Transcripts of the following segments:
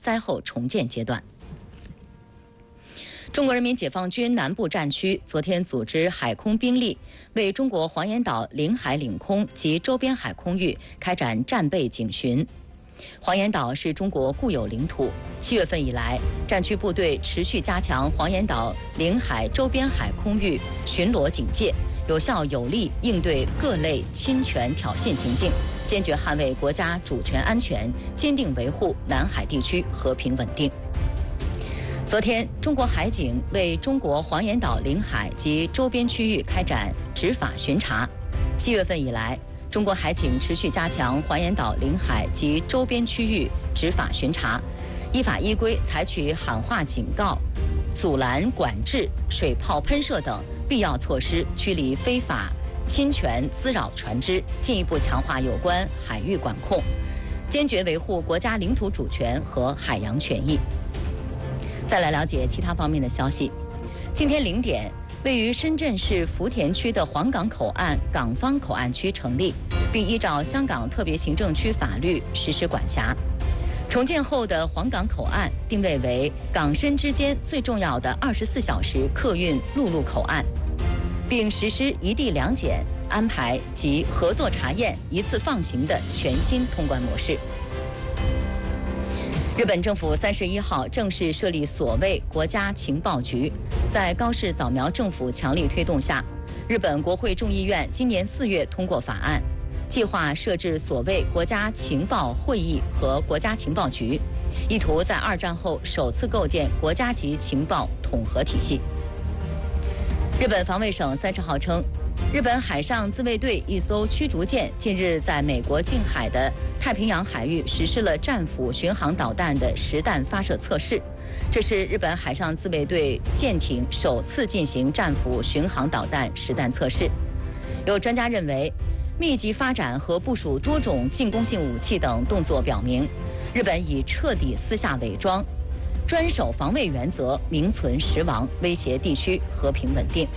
灾后重建阶段。中国人民解放军南部战区昨天组织海空兵力为中国黄岩岛领海领空及周边海空域开展战备警巡。黄岩岛是中国固有领土，7月份以来，战区部队持续加强黄岩岛领海周边海空域巡逻警戒，有效有力应对各类侵权挑衅行径，坚决捍卫国家主权安全，坚定维护南海地区和平稳定。昨天，中国海警为中国黄岩岛领海及周边区域开展执法巡查。7月份以来，中国海警持续加强黄岩岛领海及周边区域执法巡查，依法依规采取喊话警告、阻拦管制、水炮喷射等必要措施，驱离非法侵权滋扰船只，进一步强化有关海域管控，坚决维护国家领土主权和海洋权益。再来了解其他方面的消息。今天0点，位于深圳市福田区的黄港口岸港方口岸区成立，并依照香港特别行政区法律实施管辖。重建后的黄港口岸定位为港深之间最重要的24小时客运陆路口岸，并实施一地两检安排及合作查验一次放行的全新通关模式。日本政府31号正式设立所谓国家情报局，在高市早苗政府强力推动下，日本国会众议院今年4月通过法案，计划设置所谓国家情报会议和国家情报局，意图在2战后首次构建国家级情报统合体系。日本防卫省30号称，日本海上自卫队一艘驱逐舰近日在美国近海的太平洋海域实施了战斧巡航导弹的实弹发射测试，这是日本海上自卫队舰艇首次进行战斧巡航导弹实弹测试。有专家认为，密集发展和部署多种进攻性武器等动作表明，日本已彻底撕下伪装，专守防卫原则，名存实亡，威胁地区和平稳定。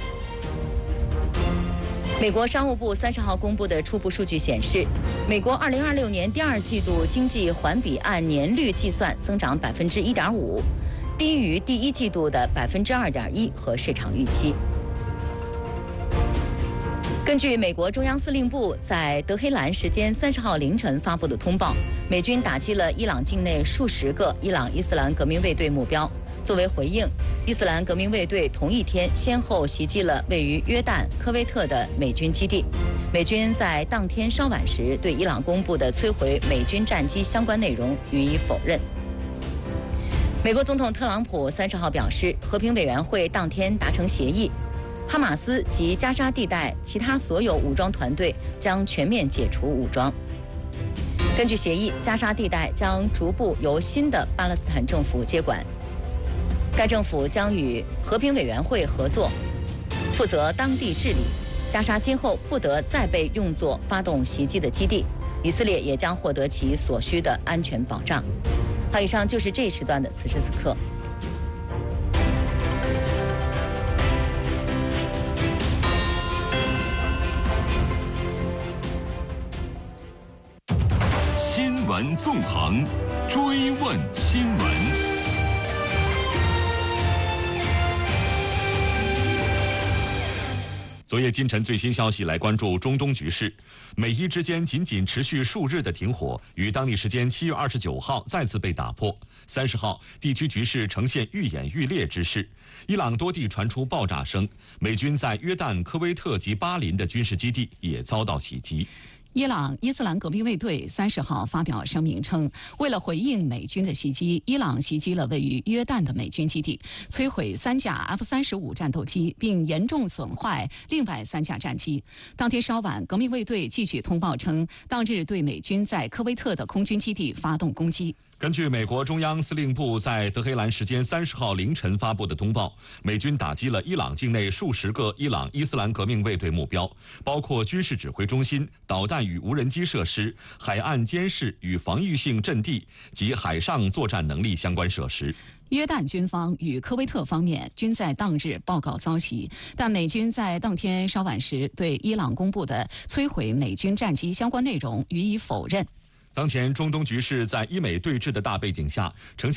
美国商务部30号公布的初步数据显示，美国2026年第2季度经济环比按年率计算增长1.5%，低于第1季度的2.1%和市场预期。根据美国中央司令部在德黑兰时间30号凌晨发布的通报，美军打击了伊朗境内数十个伊朗伊斯兰革命卫队目标。作为回应，伊斯兰革命卫队同一天先后袭击了位于约旦、科威特的美军基地。美军在当天稍晚时对伊朗公布的摧毁美军战机相关内容予以否认。美国总统特朗普30号表示，和平委员会当天达成协议，哈马斯及加沙地带其他所有武装团队将全面解除武装。根据协议，加沙地带将逐步由新的巴勒斯坦政府接管。该政府将与和平委员会合作，负责当地治理。加沙今后不得再被用作发动袭击的基地，以色列也将获得其所需的安全保障。好，以上就是这一时段的此时此刻。 新闻纵横，追问新闻。昨夜今晨最新消息，来关注中东局势。美伊之间仅持续数日的停火，于当地时间7月29号再次被打破。30号，地区局势呈现愈演愈烈之势。伊朗多地传出爆炸声，美军在约旦、科威特及巴林的军事基地也遭到袭击。 伊朗伊斯兰革命卫队30号发表声明称，为了回应美军的袭击，伊朗袭击了位于约旦的美军基地，摧毁3架 F-35战斗机，并严重损坏另外3架战机。当天稍晚，革命卫队继续通报称，当日对美军在科威特的空军基地发动攻击。 根据美国中央司令部在德黑兰时间30号凌晨发布的通报，美军打击了伊朗境内数十个伊朗伊斯兰革命卫队目标，包括军事指挥中心、导弹与无人机设施、海岸监视与防御性阵地及海上作战能力相关设施。 约旦军方与科威特方面均在当日报告遭袭，但美军在当天稍晚时对伊朗公布的摧毁美军战机相关内容予以否认。 当前中东局势在伊美对峙的大背景下呈现